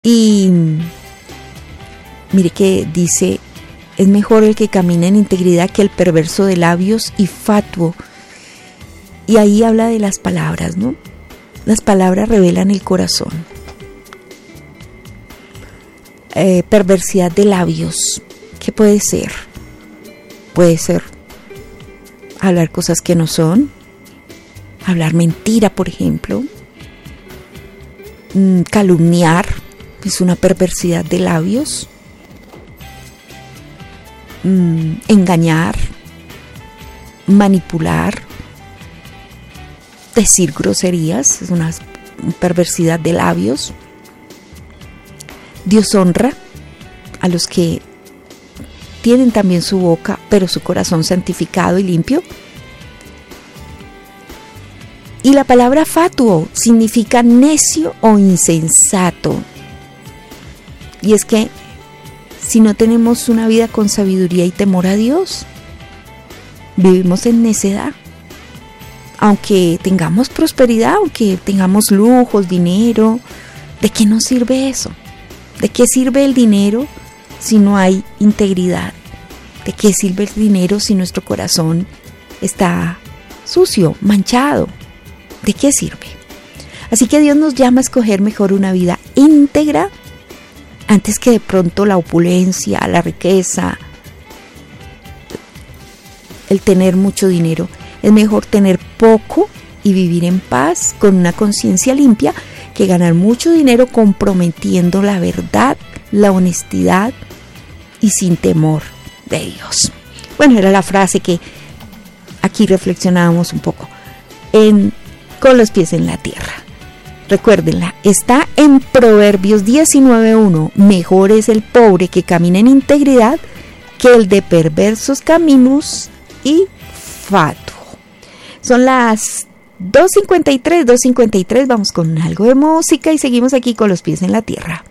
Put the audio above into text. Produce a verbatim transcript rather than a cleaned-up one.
Y mire que dice, es mejor el que camina en integridad que el perverso de labios y fatuo. Y ahí habla de las palabras, ¿no? Las palabras revelan el corazón. Eh, perversidad de labios. ¿Qué puede ser? Puede ser hablar cosas que no son, hablar mentira, por ejemplo, mm, calumniar, es una perversidad de labios, mm, engañar, manipular, decir groserías, es una perversidad de labios. Dios honra a los que tienen también su boca, pero su corazón santificado y limpio. Y la palabra fatuo significa necio o insensato. Y es que si no tenemos una vida con sabiduría y temor a Dios, vivimos en necedad. Aunque tengamos prosperidad, aunque tengamos lujos, dinero, ¿de qué nos sirve eso? ¿De qué sirve el dinero si no hay integridad? ¿De qué sirve el dinero si nuestro corazón está sucio, manchado? ¿De qué sirve? Así que Dios nos llama a escoger mejor una vida íntegra antes que de pronto la opulencia, la riqueza, el tener mucho dinero. Es mejor tener poco y vivir en paz con una conciencia limpia que ganar mucho dinero comprometiendo la verdad, la honestidad y sin temor de Dios. Bueno, era la frase que aquí reflexionábamos un poco en Con los pies en la tierra. Recuérdenla, está en Proverbios diecinueve uno. Mejor es el pobre que camina en integridad que el de perversos caminos y fatuo. Son las dos cincuenta y tres, dos cincuenta y tres. Vamos con algo de música y seguimos aquí con los pies en la tierra.